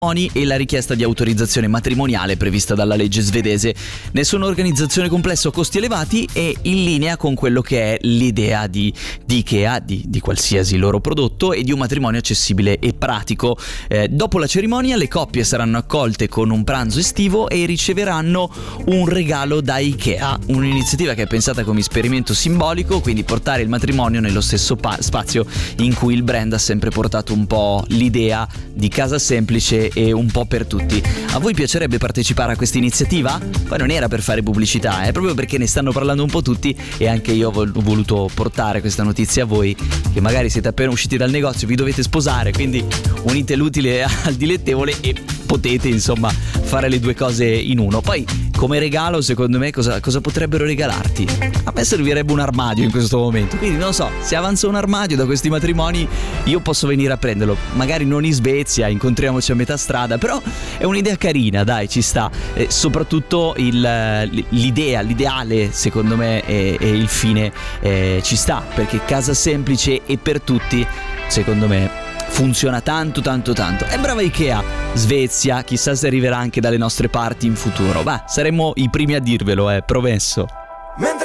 e la richiesta di autorizzazione matrimoniale prevista dalla legge svedese. Nessuna organizzazione complessa o costi elevati e in linea con quello che è l'idea di Ikea, di qualsiasi loro prodotto e di un matrimonio accessibile e pratico. Dopo la cerimonia le coppie saranno accolte con un pranzo estivo e riceveranno un regalo da Ikea, un'iniziativa che è pensata come esperimento simbolico, quindi portare il matrimonio nello stesso spazio in cui il brand ha sempre portato un po' l'idea di casa semplice e un po' per tutti. A voi piacerebbe partecipare a questa iniziativa? Poi non era per fare pubblicità, è proprio perché ne stanno parlando un po' tutti e anche io ho voluto portare questa notizia a voi, che magari siete appena usciti dal negozio, vi dovete sposare, quindi unite l'utile al dilettevole e potete insomma fare le due cose in uno. Poi come regalo secondo me cosa potrebbero regalarti? A me servirebbe un armadio in questo momento, quindi non so, se avanza un armadio da questi matrimoni io posso venire a prenderlo, magari non in Svezia, incontriamoci a metà strada, però è un'idea carina, dai, ci sta. Soprattutto l'ideale secondo me e il fine ci sta, perché casa semplice e per tutti secondo me funziona tanto. E brava Ikea, Svezia, chissà se arriverà anche dalle nostre parti in futuro. Saremo i primi a dirvelo, promesso.